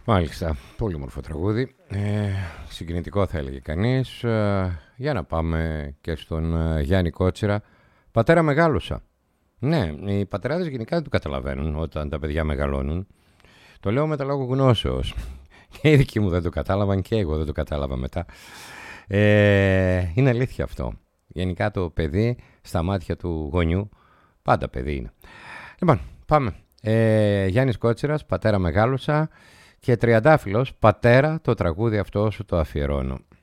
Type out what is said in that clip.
Μάλιστα, πολύ όμορφο τραγούδι, συγκινητικό θα έλεγε κανείς. Για να πάμε και στον Γιάννη Κότσιρα. Πατέρα μεγάλωσα. Ναι, οι πατεράδες γενικά δεν το καταλαβαίνουν όταν τα παιδιά μεγαλώνουν. Το λέω με τα λόγω γνώσεως. Και οι δικοί μου δεν το κατάλαβαν και εγώ δεν το κατάλαβα μετά. Είναι αλήθεια αυτό. Γενικά το παιδί στα μάτια του γονιού πάντα παιδί είναι. Λοιπόν, πάμε. Γιάννης Κότσιρας, πατέρα μεγάλωσα. Και Τριαντάφυλλος, πατέρα, το τραγούδι αυτό σου το αφιερώνω.